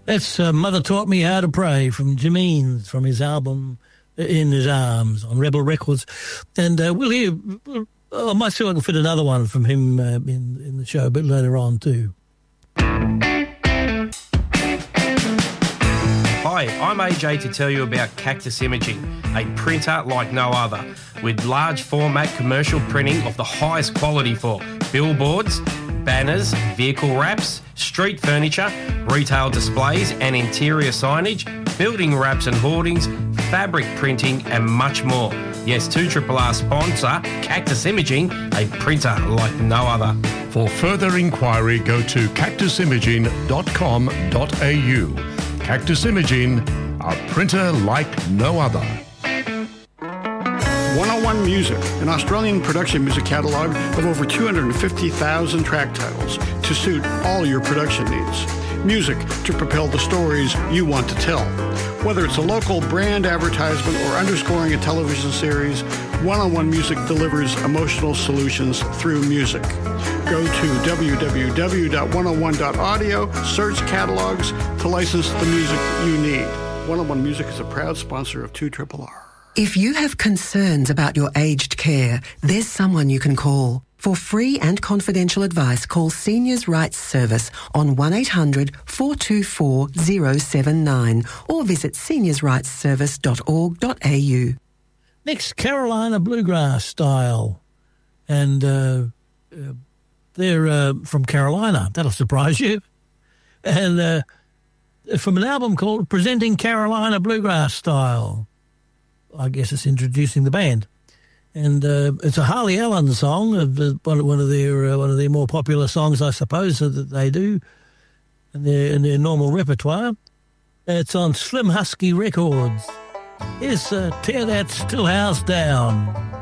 That's Mother Taught Me How to Pray from Jameens, from his album In His Arms on Rebel Records. And we'll hear, I might see if I can fit another one from him in the show a bit later on too. Hi, I'm AJ to tell you about Cactus Imaging, a printer like no other, with large format commercial printing of the highest quality for billboards, banners, vehicle wraps, street furniture, retail displays and interior signage, building wraps and hoardings, fabric printing and much more. Yes, 2RRR sponsor Cactus Imaging, a printer like no other. For further inquiry, go to cactusimaging.com.au. Cactus Imaging, a printer like no other. 101 Music, an Australian production music catalogue of over 250,000 track titles to suit all your production needs. Music to propel the stories you want to tell. Whether it's a local brand advertisement or underscoring a television series, 101 Music delivers emotional solutions through music. Go to www.101.audio, search catalogs to license the music you need. 101 Music is a proud sponsor of 2RRR. If you have concerns about your aged care, there's someone you can call. For free and confidential advice, call Seniors' Rights Service on 1-800-424-079 or visit seniorsrightsservice.org.au. Next, Carolina Bluegrass Style. And they're from Carolina. That'll surprise you. And from an album called Presenting Carolina Bluegrass Style. I guess it's introducing the band. And it's a Harley Allen song, one of their more popular songs, I suppose, that they do in their normal repertoire. It's on Slim Husky Records. Here's Tear That Still House Down.